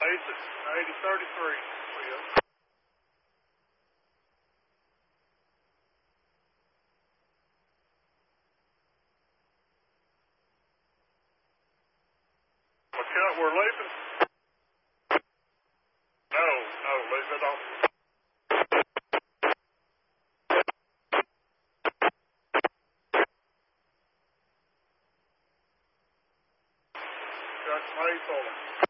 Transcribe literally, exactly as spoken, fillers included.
Basic, eighty thirty-three. Will. McCut, we're leaving? No, no, leave it on. Got some hay for them.